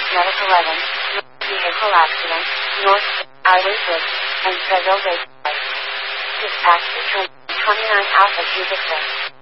Medic 11, vehicle accident, North Highway 6, and Federal Gate. Dispatch to train 29 Alpha Cubic 6.